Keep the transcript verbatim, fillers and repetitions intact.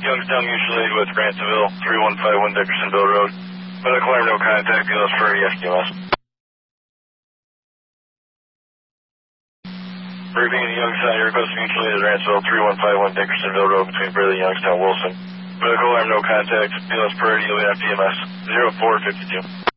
Youngstown mutual aid with Grantsville, three one five one Dickersonville Road. Medical arm, no contact, B L S for F D M S. Repeating Youngstown, your request mutual aid at Grantsville, three one five one Dickersonville Road between Burley and Youngstown Wilson. Medical arm, no contact, B L S per F D M S, zero four fifty-two.